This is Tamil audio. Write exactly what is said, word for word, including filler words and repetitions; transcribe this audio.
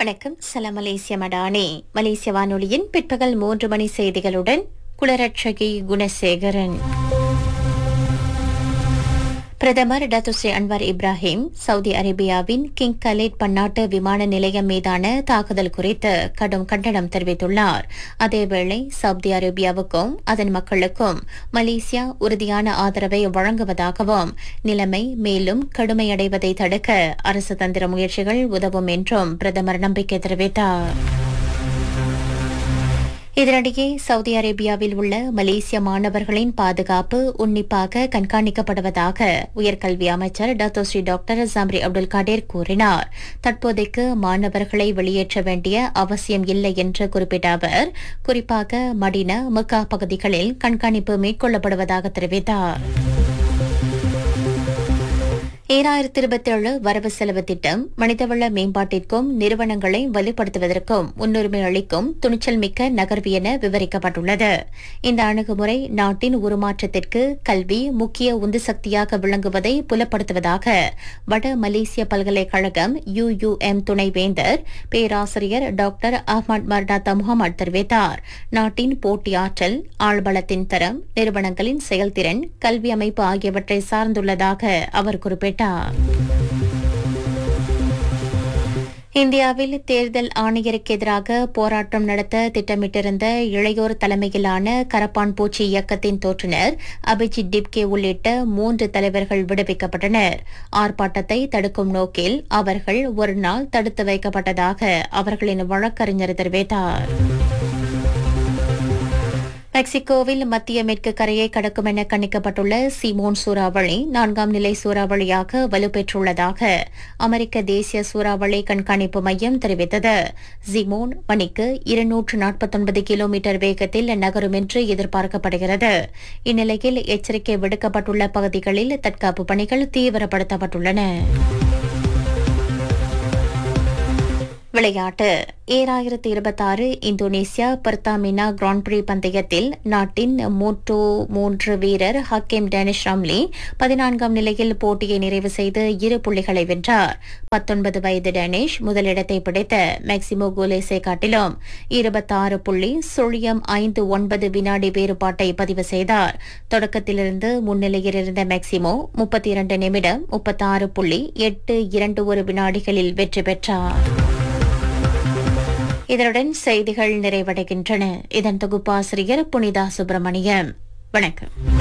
வணக்கம். சலாம் மலேசிய மடானி. மலேசிய வானொலியின் பிற்பகல் மூன்று மணி செய்திகளுடன் குளரட்சகி குணசேகரன். பிரதமர் டத்துஸ்ரீ அன்வார் இப்ராஹிம் சவுதி அரேபியாவின் கிங் கலேட் பன்னாட்டு விமான நிலையம் மீதான தாக்குதல் குறித்து கடும் கண்டனம் தெரிவித்துள்ளார். அதேவேளை சவுதி அரேபியாவுக்கும் அதன் மக்களுக்கும் மலேசியா உறுதியான ஆதரவை வழங்குவதாகவும் நிலைமை மேலும் கடுமையடைவதை தடுக்க அரசு தந்திர முயற்சிகள் உதவும் என்றும் பிரதமர் நம்பிக்கை தெரிவித்தார். இதனிடையே சவுதி அரேபியாவில் உள்ள மலேசிய மாணவர்களின் பாதுகாப்பு உன்னிப்பாக கண்காணிக்கப்படுவதாக உயர்கல்வி அமைச்சர் டத்தோஸ்ரீ டாக்டர் ஜம்ரி அப்துல் காடேர் கூறினார். தற்போதைக்கு மாணவர்களை வெளியேற்ற வேண்டிய அவசியம் இல்லை என்று குறிப்பிட்ட அவர், குறிப்பாக மடினா மக்கா பகுதிகளில் கண்காணிப்பு மேற்கொள்ளப்படுவதாக தெரிவித்தார். ஈராயிரத்தி இருபத்தி ஏழு வரவு செலவு திட்டம் மனிதவள மேம்பாட்டிற்கும் நிறுவனங்களை வலுப்படுத்துவதற்கும் முன்னுரிமை அளிக்கும் துணிச்சல் மிக்க நகர்வு என விவரிக்கப்பட்டுள்ளது. இந்த அணுகுமுறை நாட்டின் உருமாற்றத்திற்கு கல்வி முக்கிய உந்து சக்தியாக விளங்குவதை புலப்படுத்துவதாக வட மலேசிய பல்கலைக்கழகம் யுயுஎம் துணைவேந்தர் பேராசிரியர் டாக்டர் அஹ்மத் மர்டாத்தா முகமது தெரிவித்தார். நாட்டின் போட்டியாற்றல், ஆழ்பலத்தின் தரம், நிறுவனங்களின் செயல்திறன், கல்வி அமைப்பு ஆகியவற்றை சார்ந்துள்ளதாக அவர் குறிப்பிட்டார். இந்தியாவில் தேர்தல் ஆணையருக்கு எதிராக போராட்டம் நடத்த திட்டமிட்டிருந்த இளையோர் தலைமையிலான கரப்பான் பூச்சி இயக்கத்தின் தோற்றுநர் அபிஜித் டிப்கே உள்ளிட்ட மூன்று தலைவர்கள் விடுவிக்கப்பட்டனர். ஆர்ப்பாட்டத்தை தடுக்கும் நோக்கில் அவர்கள் ஒரு நாள் தடுத்து வைக்கப்பட்டதாக அவர்களின் வழக்கறிஞர் தெரிவித்தார். மெக்சிகோவில் மத்திய மேற்கு கரையை கடக்கும் என கணிக்கப்பட்டுள்ள சிமோன் சூறாவளி நான்காம் நிலை சூறாவளியாக வலுப்பெற்றுள்ளதாக அமெரிக்க தேசிய சூறாவளி கண்காணிப்பு மையம் தெரிவித்தது. சிமோன் மணிக்கு இருநூற்று நாற்பத்தொன்பது கிலோமீட்டர் வேகத்தில் நகரும் என்று எதிர்பார்க்கப்படுகிறது. இந்நிலையில் எச்சரிக்கை விடுக்கப்பட்டுள்ள பகுதிகளில் தற்காப்பு பணிகள் தீவிரப்படுத்தப்பட்டுள்ளன. விளையாட்டு. ஈராயிரத்தி இருபத்தி ஆறு இந்தோனேசியா பர்தாமினா கிராண்ட் பிரி பந்தயத்தில் நாட்டின் மூட்டோ மூன்று வீரர் ஹக்கீம் டேனிஷ் ராம்லி பதினான்காம் நிலையில் போட்டியை நிறைவு செய்து இரு புள்ளிகளை வென்றார். பத்தொன்பது வயது டேனிஷ் முதலிடத்தை பிடித்த மேக்சிமோ கோலேசை காட்டிலும் இருபத்தாறு புள்ளி சுழியம் ஐந்து ஒன்பது வினாடி வேறுபாட்டை பதிவு செய்தார். தொடக்கத்திலிருந்து முன்னிலையில் இருந்த மேக்சிமோ முப்பத்தி இரண்டு நிமிடம் முப்பத்தாறு புள்ளி எட்டு இரண்டு ஒரு வினாடிகளில் வெற்றி பெற்றார். இதனுடன் செய்திகள் நிறைவடைகின்றன. இதன் தொகுப்பாசிரியர் புனிதா சுப்பிரமணியம். வணக்கம்.